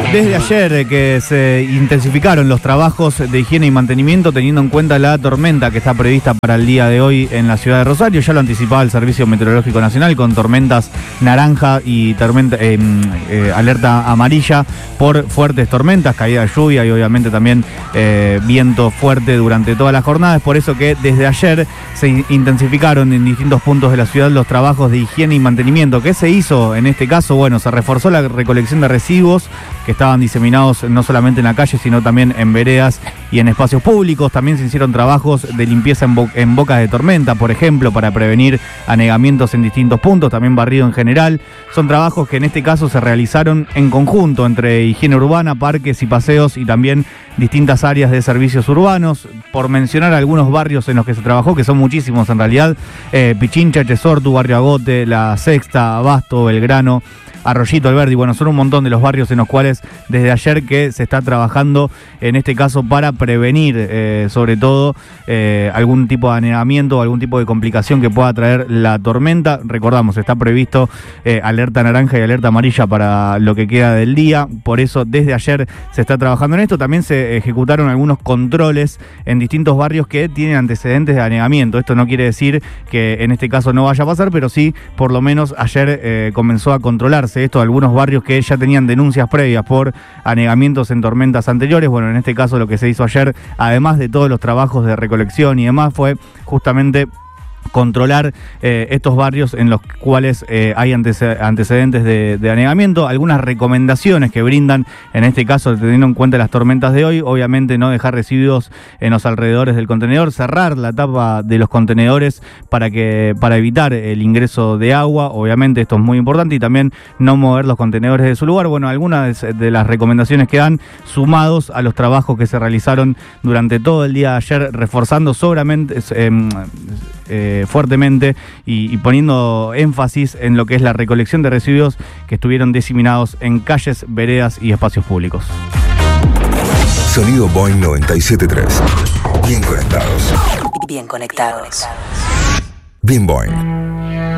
Desde ayer que se intensificaron los trabajos de higiene y mantenimiento teniendo en cuenta la tormenta que está prevista para el día de hoy en la ciudad de Rosario. Ya lo anticipaba el Servicio Meteorológico Nacional con tormentas naranja y alerta amarilla por fuertes tormentas, caída de lluvia y obviamente también viento fuerte durante toda la jornada. Es por eso que desde ayer se intensificaron en distintos puntos de la ciudad los trabajos de higiene y mantenimiento. ¿Qué se hizo en este caso? Bueno, se reforzó la recolección de residuos que estaban diseminados no solamente en la calle, sino también en veredas y en espacios públicos. También se hicieron trabajos de limpieza en bocas de tormenta, por ejemplo, para prevenir anegamientos en distintos puntos, también barrido en general. Son trabajos que en este caso se realizaron en conjunto entre higiene urbana, parques y paseos y también distintas áreas de servicios urbanos. Por mencionar algunos barrios en los que se trabajó, que son muchísimos en realidad: Pichincha, Chesortu, Barrio Agote, La Sexta, Abasto, Belgrano, Arroyito, Alberdi. Bueno, son un montón de los barrios en los cuales desde ayer que se está trabajando en este caso para prevenir sobre todo algún tipo de anegamiento o algún tipo de complicación que pueda traer la tormenta. Recordamos, está previsto alerta naranja y alerta amarilla para lo que queda del día. Por eso desde ayer se está trabajando en esto. También se ejecutaron algunos controles en distintos barrios que tienen antecedentes de anegamiento. Esto no quiere decir que en este caso no vaya a pasar, pero sí, por lo menos ayer comenzó a controlarse esto de algunos barrios que ya tenían denuncias previas por anegamientos en tormentas anteriores. Bueno, en este caso lo que se hizo ayer, además de todos los trabajos de recolección y demás, fue justamente controlar estos barrios en los cuales hay antecedentes de anegamiento. Algunas recomendaciones que brindan, en este caso teniendo en cuenta las tormentas de hoy: obviamente no dejar residuos en los alrededores del contenedor, cerrar la tapa de los contenedores para evitar el ingreso de agua. Obviamente esto es muy importante, y también no mover los contenedores de su lugar. Bueno, algunas de las recomendaciones que dan, sumados a los trabajos que se realizaron durante todo el día de ayer, reforzando fuertemente y poniendo énfasis en lo que es la recolección de residuos que estuvieron diseminados en calles, veredas y espacios públicos. Sonido Boing 97.3. Bien conectados. Bien conectados. Bien Boing.